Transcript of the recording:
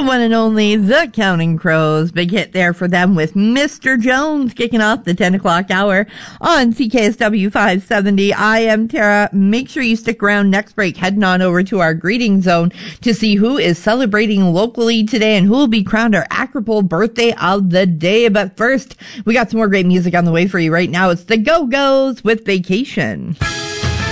one and only The Counting Crows. Big hit there for them with Mr. Jones kicking off the 10 o'clock hour on CKSW 570. I am Tara. Make sure you stick around next break, heading on over to our greeting zone to see who is celebrating locally today and who will be crowned our Acropole birthday of the day. But first, we got some more great music on the way for you right now. It's the Go-Go's with Vacation.